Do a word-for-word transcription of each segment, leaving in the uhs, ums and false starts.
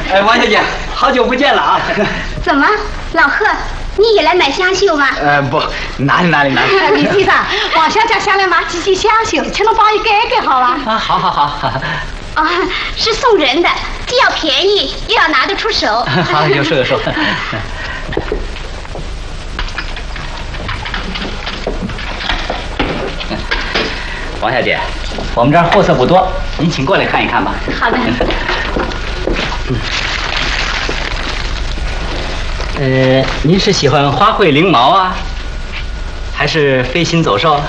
哎，王小姐，好久不见了啊！ 怎么，老贺，你也来买香绣吗？ 呃，不，哪里哪里哪里。 李先生，王小姐想来买几件香绣，请侬帮伊改改好吧？ 啊，好好好。 啊，是送人的，既要便宜又要拿得出手。 好，有说有说。王小姐，我们这儿货色不多，您请过来看一看吧。 好的。 呃，您是喜欢花卉翎毛啊，还是飞禽走兽？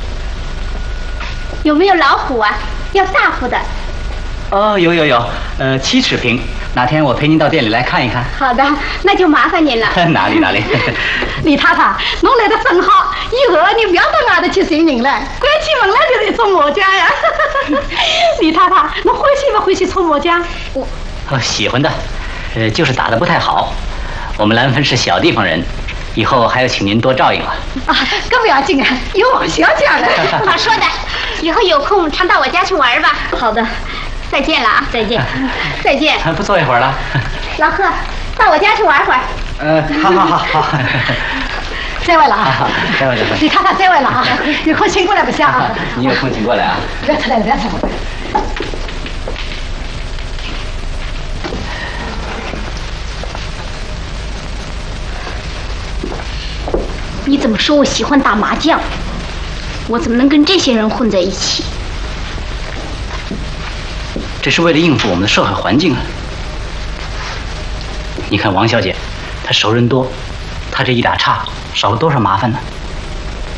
有没有老虎啊？要大幅的。 哦，有有有，呃，七尺平。哪天我陪您到店里来看一看。 好的，那就麻烦您了。 哪里哪里。 李太太，侬来的正好，以后你不要到外头去寻人了，关起门来就是一撮麻将呀。李太太，侬欢喜不欢喜搓麻将？ 我哦，喜欢的，呃，就是打得不太好。我们兰芬是小地方人，以后还要请您多照应了。 啊，更不要紧啊，有王小姐了。 好说的，以后有空常到我家去玩吧。 好的。 再见了啊！ 再见， 再见。 不坐一会儿了。 老贺，到我家去玩会儿。 呃，好好好好。 再会了啊！ 再会再会。 你看看再会了啊！有空请过来不下啊！ 你有空请过来啊！ 不要出来了，不要出来了。 你怎么说我喜欢打麻将？我怎么能跟这些人混在一起？ 这是为了应付我们的社会环境啊！你看王小姐，她熟人多，她这一打岔，少了多少麻烦呢？